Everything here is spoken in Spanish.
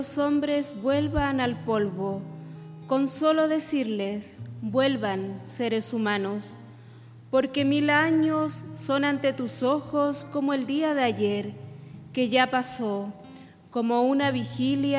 los hombres vuelvan al polvo, con solo decirles, vuelvan, seres humanos, porque 1000 años son ante tus ojos como el día de ayer, que ya pasó, como una vigilia